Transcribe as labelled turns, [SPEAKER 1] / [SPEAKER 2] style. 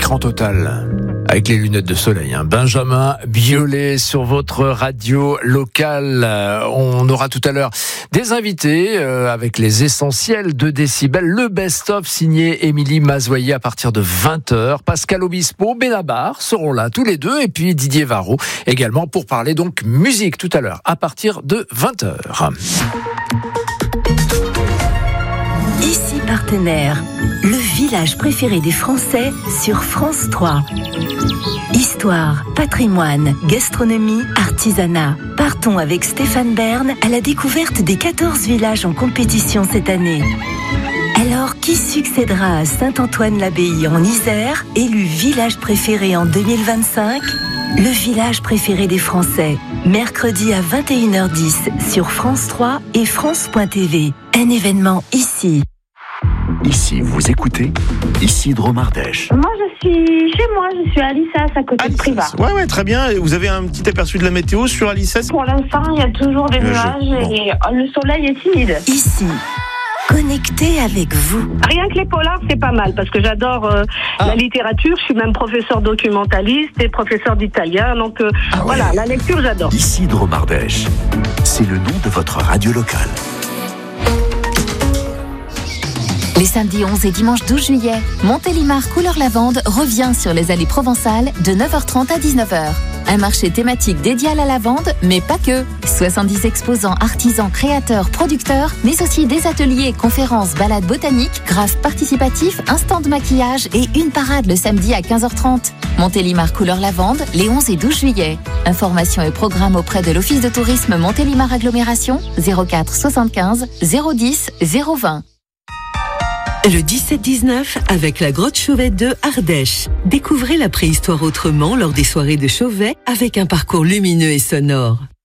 [SPEAKER 1] écran total. Avec les lunettes de soleil, Benjamin Biolay sur votre radio locale. On aura tout à l'heure des invités avec les essentiels de Décibel, le best-of signé Émilie Mazoyer à partir de 20h. Pascal Obispo, Benabar seront là tous les deux et puis Didier Varro également pour parler donc musique tout à l'heure à partir de 20h.
[SPEAKER 2] Ici Partenaire, le village préféré des Français sur France 3. Histoire, patrimoine, gastronomie, artisanat. Partons avec Stéphane Bern à la découverte des 14 villages en compétition cette année. Alors, qui succédera à Saint-Antoine-l'Abbaye en Isère, élu village préféré en 2025 ? Le village préféré des Français, mercredi à 21h10 sur France 3 et France.tv. Un événement ici.
[SPEAKER 3] Ici, vous écoutez Isidro Mardèche.
[SPEAKER 4] Moi, je suis chez moi, je suis à Alissas, à côté de Privas.
[SPEAKER 5] Ouais, très bien. Vous avez un petit aperçu de la météo sur Alissas ?
[SPEAKER 4] Pour l'instant, il y a toujours des nuages et le soleil est timide.
[SPEAKER 2] Ici, connecté avec vous.
[SPEAKER 4] Rien que les polars, c'est pas mal, parce que j'adore la littérature. Je suis même professeur documentaliste et professeur d'italien. Donc voilà, la lecture, j'adore.
[SPEAKER 3] Isidro Mardèche, c'est le nom de votre radio locale.
[SPEAKER 6] Les samedis 11 et dimanche 12 juillet, Montélimar Couleur Lavande revient sur les allées provençales de 9h30 à 19h. Un marché thématique dédié à la lavande, mais pas que. 70 exposants, artisans, créateurs, producteurs, mais aussi des ateliers, conférences, balades botaniques, graphes participatifs, un stand de maquillage et une parade le samedi à 15h30. Montélimar Couleur Lavande, les 11 et 12 juillet. Informations et programmes auprès de l'Office de tourisme Montélimar Agglomération, 04 75 010 020.
[SPEAKER 7] Le 17-19 avec la grotte Chauvet de Ardèche. Découvrez la préhistoire autrement lors des soirées de Chauvet avec un parcours lumineux et sonore.